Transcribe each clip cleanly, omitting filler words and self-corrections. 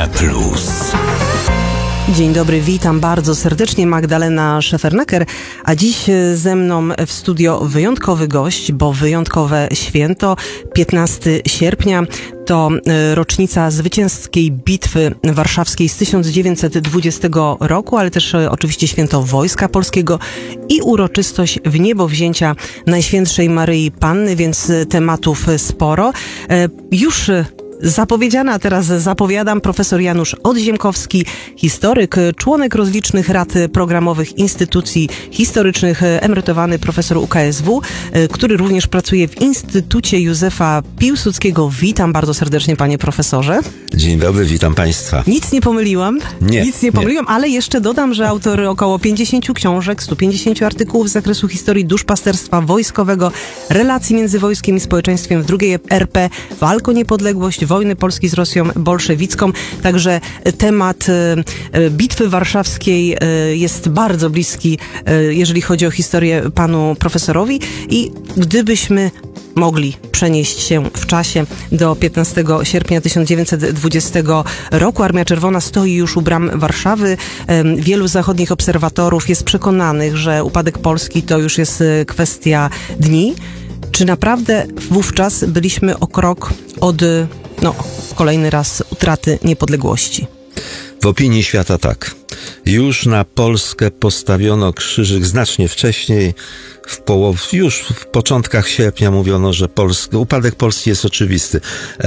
RMFFM. Dzień dobry, witam bardzo serdecznie, Magdalena Szefernaker, a dziś ze mną w studio wyjątkowy gość, bo wyjątkowe święto, 15 sierpnia, to rocznica zwycięskiej bitwy warszawskiej z 1920 roku, ale też oczywiście święto Wojska Polskiego i uroczystość wniebowzięcia Najświętszej Maryi Panny, więc tematów sporo. Już zapowiedziana, a teraz zapowiadam, profesor Janusz Odziemkowski, historyk, członek rozlicznych rad programowych instytucji historycznych, emerytowany profesor UKSW, który również pracuje w Instytucie Józefa Piłsudskiego. Witam bardzo serdecznie, panie profesorze. Dzień dobry, witam państwa. Nic nie pomyliłam? Nic nie pomyliłam, ale jeszcze dodam, że autor około 50 książek, 150 artykułów z zakresu historii duszpasterstwa wojskowego, relacji między wojskiem i społeczeństwem w II RP, walk o niepodległość, wojny Polski z Rosją bolszewicką. Także temat bitwy warszawskiej jest bardzo bliski, jeżeli chodzi o historię panu profesorowi. I gdybyśmy mogli przenieść się w czasie do 15 sierpnia 1920 roku. Armia Czerwona stoi już u bram Warszawy. Wielu zachodnich obserwatorów jest przekonanych, że upadek Polski to już jest kwestia dni. Czy naprawdę wówczas byliśmy o krok od, kolejny raz utraty niepodległości? W opinii świata tak. Już na Polskę postawiono krzyżyk znacznie wcześniej. Już w początkach sierpnia mówiono, że upadek Polski jest oczywisty.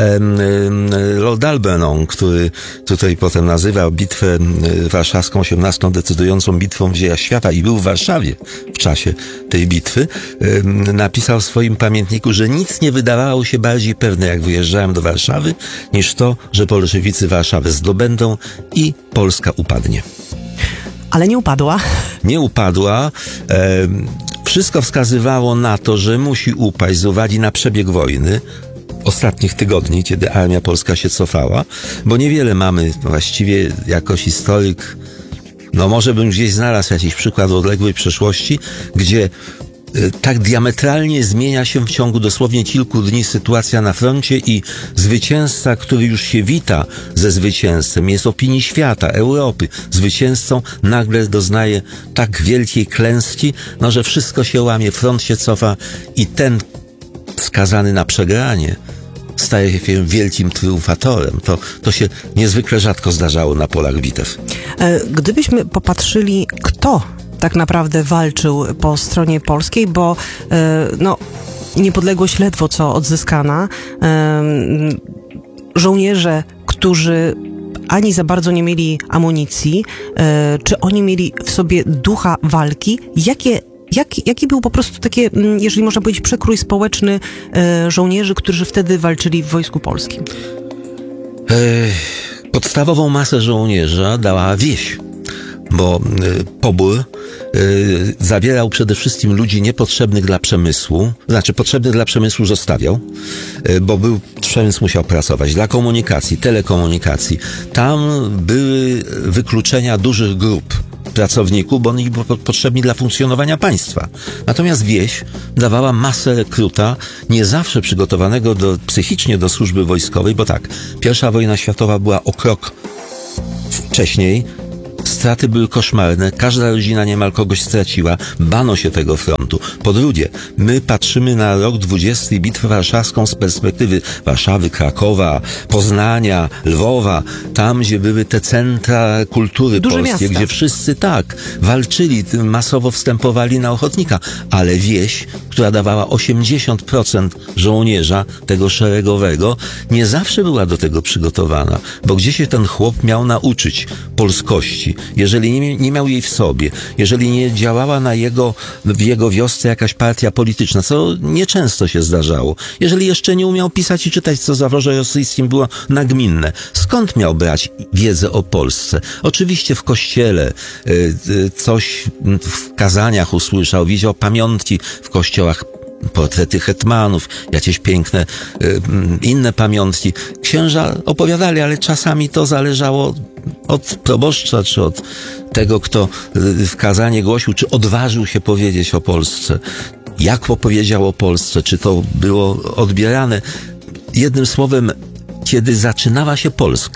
Lord Albenon, który tutaj potem nazywał bitwę warszawską 18 decydującą bitwą dzieja świata i był w Warszawie w czasie tej bitwy, napisał w swoim pamiętniku, że nic nie wydawało się bardziej pewne, jak wyjeżdżałem do Warszawy, niż to, że bolszewicy Warszawę zdobędą i Polska upadnie. Ale nie upadła. Nie upadła. Wszystko wskazywało na to, że musi upaść z uwagi na przebieg wojny ostatnich tygodni, kiedy armia polska się cofała, bo niewiele mamy właściwie jako historyk, może bym gdzieś znalazł jakiś przykład odległej przeszłości, gdzie tak diametralnie zmienia się w ciągu dosłownie kilku dni sytuacja na froncie i zwycięzca, który już się wita ze zwycięzcem, jest opinii świata, Europy, zwycięzcą, nagle doznaje tak wielkiej klęski, że wszystko się łamie, front się cofa i ten skazany na przegranie staje się wielkim triumfatorem. To się niezwykle rzadko zdarzało na polach bitew. Gdybyśmy popatrzyli, kto tak naprawdę walczył po stronie polskiej, bo niepodległość ledwo co odzyskana. Żołnierze, którzy ani za bardzo nie mieli amunicji, czy oni mieli w sobie ducha walki? Jaki był po prostu takie, jeżeli można powiedzieć, przekrój społeczny żołnierzy, którzy wtedy walczyli w Wojsku Polskim? Podstawową masę żołnierza dała wieś, bo pobór zabierał przede wszystkim ludzi niepotrzebnych dla przemysłu, potrzebnych dla przemysłu zostawiał, bo przemysł musiał pracować, dla komunikacji, telekomunikacji. Tam były wykluczenia dużych grup pracowników, bo oni byli potrzebni dla funkcjonowania państwa. Natomiast wieś dawała masę rekruta, nie zawsze przygotowanego psychicznie do służby wojskowej, bo tak, I wojna światowa była o krok wcześniej, straty były koszmarne, każda rodzina niemal kogoś straciła, bano się tego frontu. Po drugie, my patrzymy na rok 20 i bitwę warszawską z perspektywy Warszawy, Krakowa, Poznania, Lwowa, tam gdzie były te centra kultury duże polskie, miasta, gdzie wszyscy walczyli, masowo wstępowali na ochotnika, ale wieś, która dawała 80% żołnierza tego szeregowego, nie zawsze była do tego przygotowana, bo gdzie się ten chłop miał nauczyć polskości, jeżeli nie miał jej w sobie, jeżeli nie działała w jego wiosce jakaś partia polityczna, co nieczęsto się zdarzało, jeżeli jeszcze nie umiał pisać i czytać, co w zaworze rosyjskim było nagminne, skąd miał brać wiedzę o Polsce? Oczywiście w kościele coś w kazaniach usłyszał, widział pamiątki w kościołach, portrety hetmanów, jakieś piękne inne pamiątki. Księża opowiadali, ale czasami to zależało od proboszcza, czy od tego, kto w kazanie głosił, czy odważył się powiedzieć o Polsce. Jak opowiedział o Polsce, czy to było odbierane. Jednym słowem, kiedy zaczynała się Polska,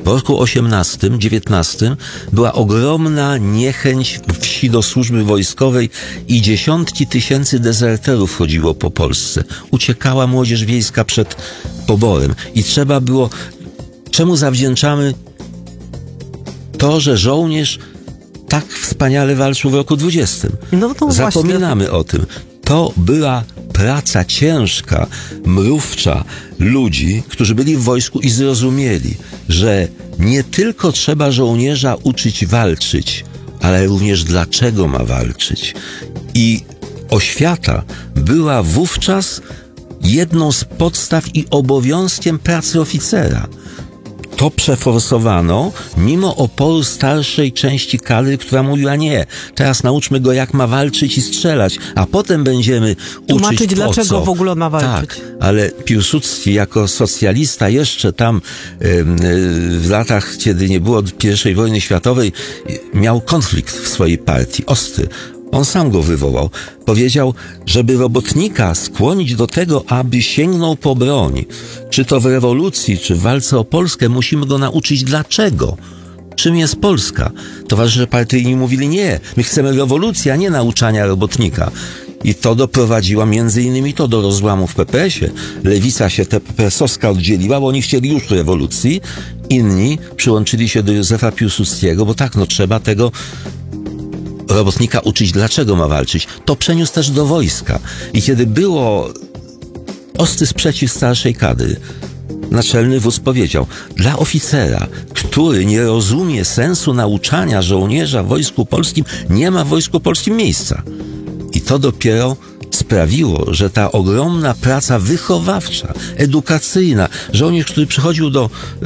W roku 18-19 była ogromna niechęć wsi do służby wojskowej i dziesiątki tysięcy dezerterów chodziło po Polsce. Uciekała młodzież wiejska przed poborem i trzeba było... Czemu zawdzięczamy to, że żołnierz tak wspaniale walczył w roku 20? No to zapominamy właśnie o tym. To była praca ciężka, mrówcza ludzi, którzy byli w wojsku i zrozumieli, że nie tylko trzeba żołnierza uczyć walczyć, ale również dlaczego ma walczyć. I oświata była wówczas jedną z podstaw i obowiązkiem pracy oficera. To przeforsowano mimo oporu starszej części kadry, która mówiła nie, teraz nauczmy go jak ma walczyć i strzelać, a potem będziemy tłumaczyć uczyć dlaczego w ogóle on ma walczyć. Tak, ale Piłsudski jako socjalista jeszcze tam w latach, kiedy nie było I wojny światowej, miał konflikt w swojej partii, ostry. On sam go wywołał. Powiedział, żeby robotnika skłonić do tego, aby sięgnął po broń, czy to w rewolucji, czy w walce o Polskę, musimy go nauczyć dlaczego. Czym jest Polska? Towarzysze partyjni mówili nie, my chcemy rewolucji, a nie nauczania robotnika. I to doprowadziło między innymi to do rozłamu w PPS-ie. Lewica się PPS-owska oddzieliła, bo oni chcieli już rewolucji. Inni przyłączyli się do Józefa Piłsudskiego, bo tak, no trzeba tego robotnika uczyć, dlaczego ma walczyć. To przeniósł też do wojska. I kiedy było ostry sprzeciw starszej kadry, naczelny wódz powiedział, dla oficera, który nie rozumie sensu nauczania żołnierza w Wojsku Polskim, nie ma w Wojsku Polskim miejsca. I to dopiero sprawiło, że ta ogromna praca wychowawcza, edukacyjna, żołnierz, który przychodził do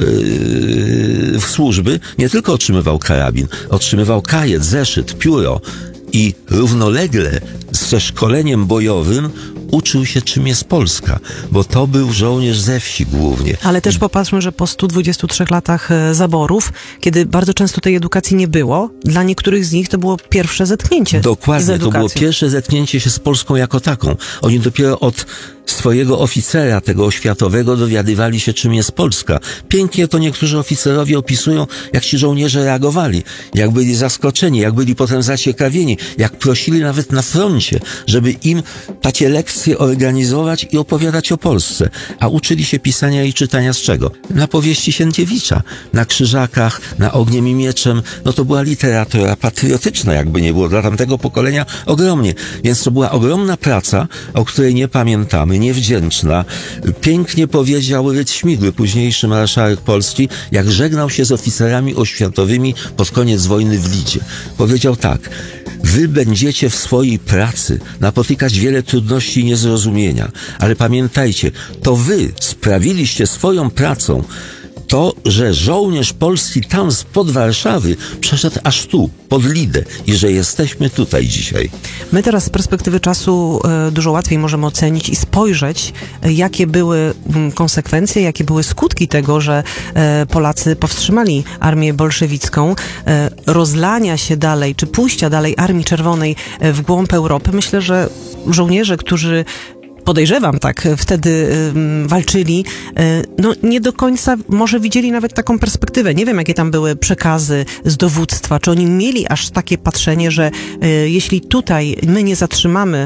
służby, nie tylko otrzymywał karabin, otrzymywał kajet, zeszyt, pióro i równolegle ze szkoleniem bojowym uczył się, czym jest Polska, bo to był żołnierz ze wsi głównie. Ale też popatrzmy, że po 123 latach zaborów, kiedy bardzo często tej edukacji nie było, dla niektórych z nich to było pierwsze zetknięcie. Dokładnie, to było pierwsze zetknięcie się z Polską jako taką. Oni dopiero od swojego oficera, tego oświatowego, dowiadywali się, czym jest Polska. Pięknie to niektórzy oficerowie opisują, jak ci żołnierze reagowali, jak byli zaskoczeni, jak byli potem zaciekawieni, jak prosili nawet na froncie, żeby im takie lekcje organizować i opowiadać o Polsce. A uczyli się pisania i czytania z czego? Na powieści Sienkiewicza, na Krzyżakach, na Ogniem i Mieczem. No to była literatura patriotyczna, jakby nie było, dla tamtego pokolenia ogromnie. Więc to była ogromna praca, o której nie pamiętamy, niewdzięczna. Pięknie powiedział Rydz Śmigły, późniejszy marszałek Polski, jak żegnał się z oficerami oświatowymi pod koniec wojny w Lidzie. Powiedział tak: wy będziecie w swojej pracy napotykać wiele trudności i niezrozumienia, ale pamiętajcie, to wy sprawiliście swoją pracą to, że żołnierz polski tam spod Warszawy przeszedł aż tu, pod Lidę i że jesteśmy tutaj dzisiaj. My teraz z perspektywy czasu dużo łatwiej możemy ocenić i spojrzeć, jakie były konsekwencje, jakie były skutki tego, że Polacy powstrzymali armię bolszewicką, rozlania się dalej, czy pójścia dalej Armii Czerwonej w głąb Europy. Myślę, że żołnierze, którzy podejrzewam, tak, wtedy walczyli, no nie do końca może widzieli nawet taką perspektywę. Nie wiem, jakie tam były przekazy z dowództwa, czy oni mieli aż takie patrzenie, że jeśli tutaj my nie zatrzymamy